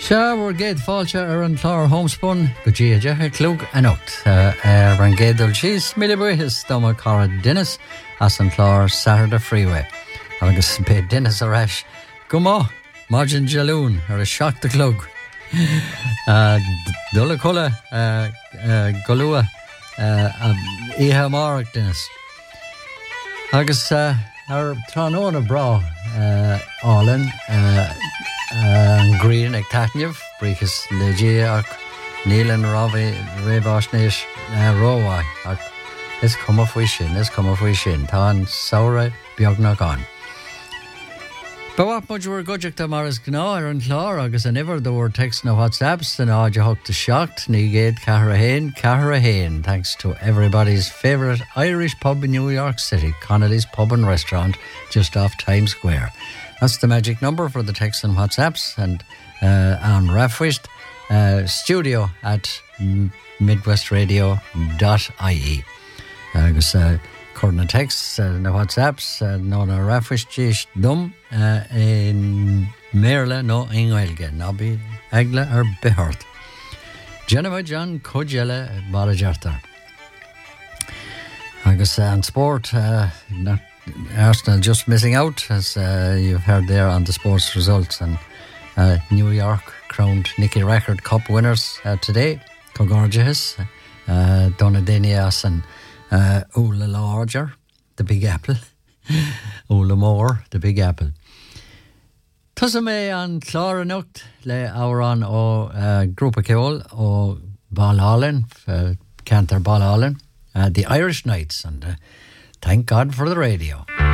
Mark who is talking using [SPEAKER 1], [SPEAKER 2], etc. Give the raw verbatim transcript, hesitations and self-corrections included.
[SPEAKER 1] Sure, we're Gade Falcha ar an chlár homespun go dtí a decha clúg anocht ar an Gade cheese millibuhis doma cara Dennis as an chlár Saturday Freeway. Agus be Dennis a rash go má margin jaloon ar a shock the clúg. Dula colla golua ihe mark Dennis. Agus ar tránóna bra Allen an Green ag tatneamh bríchas leidí ach níl an rábhí réabhásnéis róhá ach is cuma faoi sin, is cuma faoi sin, tá an saoire beagnach an. Bawap muid war goideachta mar is gná ar an chlár agus an iver dóir text na WhatsApps an áide thugta seacht ní géad cahar a hain, cahar a hain, thanks to everybody's favourite Irish pub in New York City, Connolly's Pub and Restaurant, just off Times Square. That's the magic number for the text and WhatsApps, and uh, on Rafwist, uh, studio at midwestradio dot I E. Agus uh, current texts and uh, WhatsApps, uh, no na Rafwist jish dum in Merle no Ingwelge, nobby Egla or Behort. Geneva John Kojele Barajarta. Agus uh, on sport, uh, not Arsenal just missing out, as uh, you've heard there on the sports results, and uh, New York crowned Nicky Rackard Cup winners uh, today. Cogorges, uh, Donadenias and uh, Ola Larger, the Big Apple, Ola Moore, the Big Apple. Tusa me an chlár anocht le áran ó uh, grúpa ceol ó Balhallen, uh, Cantor Balhallen, uh, the Irish Knights, and uh, thank God for the radio.